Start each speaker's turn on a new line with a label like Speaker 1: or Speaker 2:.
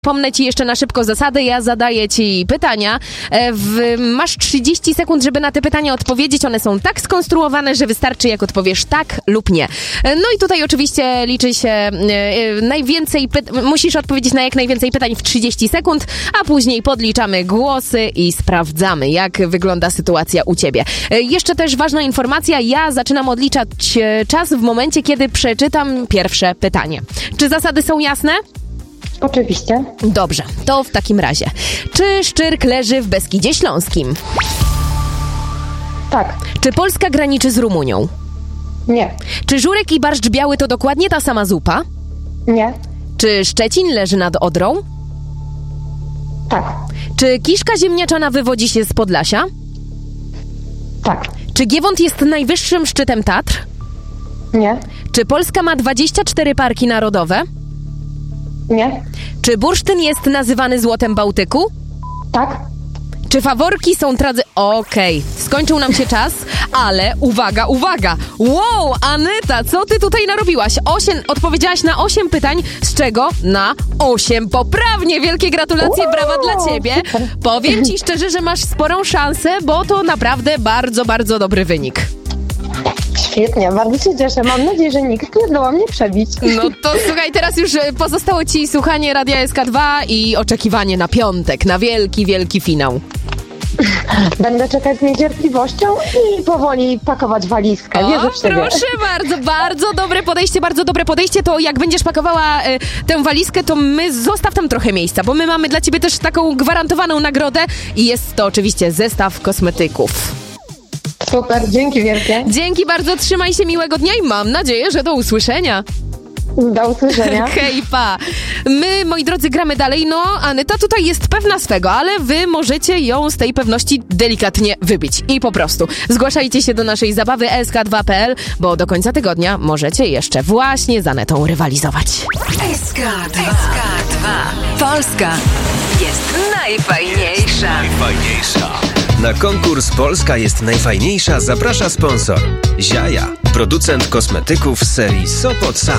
Speaker 1: Pomnę ci jeszcze na szybko zasady, ja zadaję ci pytania. Masz 30 sekund, żeby na te pytania odpowiedzieć. One są tak skonstruowane, że wystarczy, jak odpowiesz tak lub nie. No i tutaj oczywiście liczy się najwięcej musisz odpowiedzieć na jak najwięcej pytań w 30 sekund, a później podliczamy głosy i sprawdzamy, jak wygląda sytuacja u ciebie. Jeszcze też ważna informacja, ja zaczynam odliczać czas w momencie, kiedy przeczytam pierwsze pytanie. Czy zasady są jasne?
Speaker 2: Oczywiście.
Speaker 1: Dobrze, to w takim razie. Czy Szczyrk leży w Beskidzie Śląskim?
Speaker 2: Tak.
Speaker 1: Czy Polska graniczy z Rumunią?
Speaker 2: Nie.
Speaker 1: Czy Żurek i Barszcz Biały to dokładnie ta sama zupa?
Speaker 2: Nie.
Speaker 1: Czy Szczecin leży nad Odrą?
Speaker 2: Tak.
Speaker 1: Czy kiszka ziemniaczana wywodzi się z Podlasia?
Speaker 2: Tak.
Speaker 1: Czy Giewont jest najwyższym szczytem Tatr?
Speaker 2: Nie.
Speaker 1: Czy Polska ma 24 parki narodowe?
Speaker 2: Nie.
Speaker 1: Czy bursztyn jest nazywany złotem Bałtyku?
Speaker 2: Tak.
Speaker 1: Czy faworki są Okej, skończył nam się czas, ale uwaga! Wow, Anyta, co ty tutaj narobiłaś? Odpowiedziałaś na 8 pytań, z czego na 8 poprawnie. Wielkie gratulacje, brawa dla ciebie.
Speaker 2: Super.
Speaker 1: Powiem ci szczerze, że masz sporą szansę, bo to naprawdę bardzo, bardzo dobry wynik.
Speaker 2: Świetnie, bardzo się cieszę. Mam nadzieję, że nikt nie zdoła mnie przebić.
Speaker 1: No to słuchaj, teraz już pozostało ci słuchanie Radia SK2 i oczekiwanie na piątek, na wielki, wielki finał.
Speaker 2: Będę czekać z niecierpliwością i powoli pakować walizkę. Wierzę w siebie.
Speaker 1: Proszę bardzo, bardzo dobre podejście. To jak będziesz pakowała tę walizkę, to zostaw tam trochę miejsca, bo my mamy dla ciebie też taką gwarantowaną nagrodę i jest to oczywiście zestaw kosmetyków.
Speaker 2: Super, dzięki wielkie.
Speaker 1: Dzięki bardzo, trzymaj się, miłego dnia i mam nadzieję, że do usłyszenia.
Speaker 2: Do usłyszenia.
Speaker 1: Hej, pa. My, moi drodzy, gramy dalej. No, Anyta tutaj jest pewna swego, ale wy możecie ją z tej pewności delikatnie wybić. I po prostu zgłaszajcie się do naszej zabawy sk2.pl, bo do końca tygodnia możecie jeszcze właśnie z Anetą rywalizować.
Speaker 3: SK2. Polska jest najfajniejsza.
Speaker 4: Na konkurs Polska jest najfajniejsza zaprasza sponsor Ziaja, producent kosmetyków z serii Sopot Sam.